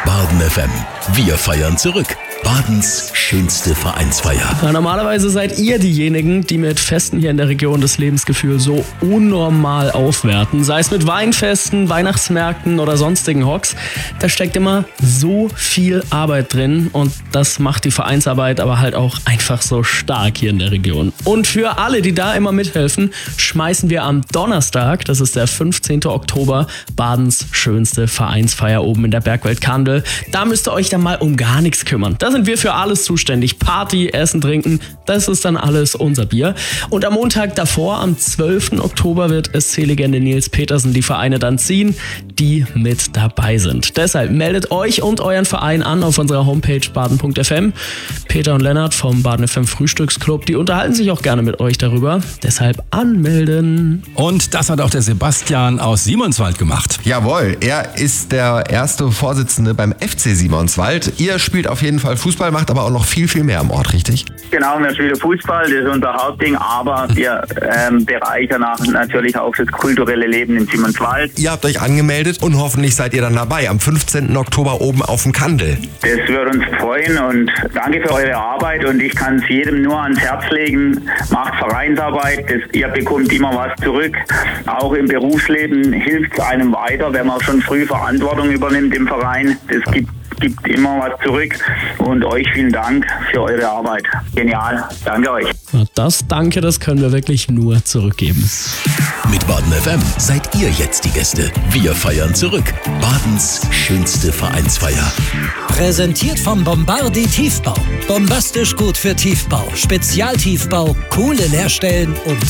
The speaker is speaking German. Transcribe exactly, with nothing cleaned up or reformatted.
Baden F M. Wir feiern zurück. Badens schönste Vereinsfeier. Ja, normalerweise seid ihr diejenigen, die mit Festen hier in der Region das Lebensgefühl so unnormal aufwerten. Sei es mit Weinfesten, Weihnachtsmärkten oder sonstigen Hocks. Da steckt immer so viel Arbeit drin und das macht die Vereinsarbeit aber halt auch einfach so stark hier in der Region. Und für alle, die da immer mithelfen, schmeißen wir am Donnerstag, das ist der fünfzehnten Oktober, Badens schönste Vereinsfeier oben in der Bergwelt Kandel. Da müsst ihr euch dann mal um gar nichts kümmern. Da sind wir für alles zuständig. Party, Essen, Trinken, das ist dann alles unser Bier. Und am Montag davor, am zwölften Oktober, wird S C-Legende Nils Petersen die Vereine dann ziehen, die mit dabei sind. Deshalb meldet euch und euren Verein an auf unserer Homepage baden punkt f m. Peter und Lennart vom Baden F M Frühstücksclub, die unterhalten sich auch gerne mit euch darüber. Deshalb anmelden. Und das hat auch der Sebastian aus Simonswald gemacht. Jawohl, er ist der erste Vorsitzende beim F C Simonswald. Ihr spielt auf jeden Fall Fußball, macht aber auch noch viel, viel mehr am Ort, richtig? Genau, wir spielen Fußball, das ist unser Hauptding, aber wir ähm, bereichern auch natürlich auch das kulturelle Leben in Simonswald. Ihr habt euch angemeldet und hoffentlich seid ihr dann dabei am fünfzehnten Oktober oben auf dem Kandel. Das würde uns freuen und danke für eure Arbeit und ich kann es jedem nur ans Herz legen, macht Vereinsarbeit, das, ihr bekommt immer was zurück. Auch im Berufsleben hilft es einem weiter, wenn man schon früh Verantwortung übernimmt im Verein. Das gibt gibt immer was zurück und euch vielen Dank für eure Arbeit. Genial, danke euch. Das Danke, das können wir wirklich nur zurückgeben. Mit Baden F M seid ihr jetzt die Gäste. Wir feiern zurück. Badens schönste Vereinsfeier. Präsentiert vom Bombardi Tiefbau. Bombastisch gut für Tiefbau, Spezialtiefbau, coole Leerstellen und